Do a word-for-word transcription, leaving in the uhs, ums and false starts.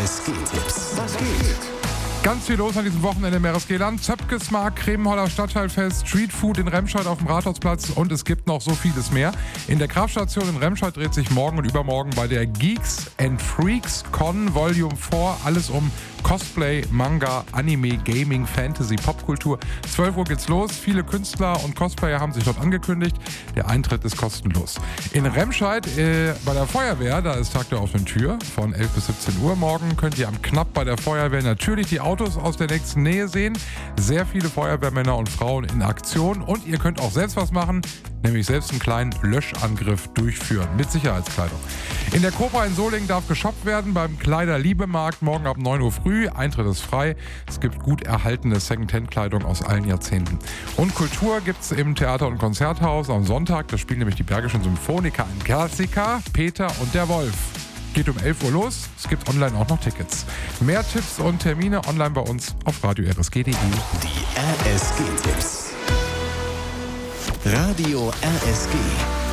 S G-Tipps. Was geht? Ganz viel los an diesem Wochenende im Meeresgeland. Zöpkesmarkt, Kremenholler Stadtteilfest, Streetfood in Remscheid auf dem Rathausplatz und es gibt noch so vieles mehr. In der Kraftstation in Remscheid dreht sich morgen und übermorgen bei der Geeks and Freaks Con Volume vier alles um Cosplay, Manga, Anime, Gaming, Fantasy, Popkultur. zwölf Uhr geht's los. Viele Künstler und Cosplayer haben sich dort angekündigt. Der Eintritt ist kostenlos. In Remscheid äh, bei der Feuerwehr, da ist Tag der offenen Tür von elf bis siebzehn Uhr. Morgen könnt ihr am Knapp bei der Feuerwehr natürlich die Autos aus der nächsten Nähe sehen. Sehr viele Feuerwehrmänner und Frauen in Aktion und ihr könnt auch selbst was machen, nämlich selbst einen kleinen Löschangriff durchführen mit Sicherheitskleidung. In der Cobra in Solingen darf geshoppt werden beim Kleider-Liebemarkt morgen ab neun Uhr früh. Eintritt ist frei. Es gibt gut erhaltene Secondhand-Kleidung aus allen Jahrzehnten. Und Kultur gibt's im Theater- und Konzerthaus am Sonntag. Da spielen nämlich die Bergischen Symphoniker ein Klassiker, Peter und der Wolf. Geht um elf Uhr los. Es gibt online auch noch Tickets. Mehr Tipps und Termine online bei uns auf radio r s g punkt d e. Die R S G-Tipps. Radio R S G.